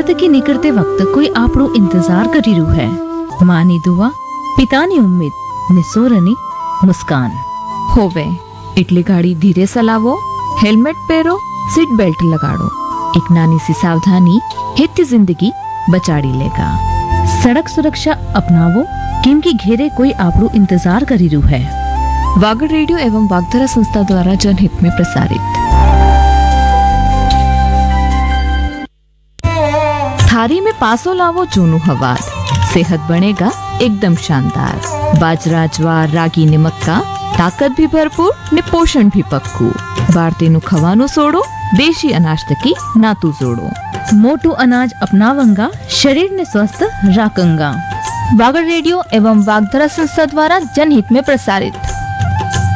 થી નીકળતે વખત કોઈ આપણું ઇંતજાર કરી રહ્યું હે. માની દુઆ, પિતાની ઉમ્મીદ, નિસોરની મુસ્કાન. હોવે એટલે ગાડી ધીરે ચલાવો, હેલ્મેટ પહેરો, सीट बेल्ट लगाड़ो. एक नानी सी सावधानी हित जिंदगी बचाड़ी लेगा. सड़क सुरक्षा अपनावो, केम की घेरे कोई આપણું इंतजार કરી રહ્યું है. वागड़ रेडियो एवं वागधरा संस्था द्वारा जनहित में प्रसारित. थारी में पासो लावो जूनू हवार, सेहत बनेगा एकदम शानदार. बाजरा, ज्वार, रागी ने मक्का, ताकत भी भरपूर ने पोषण भी पक्कू. भारतीय खवानो सोड़ो, देशी अनाज तकी नातू जोड़ो. मोटू अनाज अपनावंगा, शरीर ने स्वस्थ राखंगा. वागड़ रेडियो एवं वागधरा संस्था द्वारा जनहित में प्रसारित.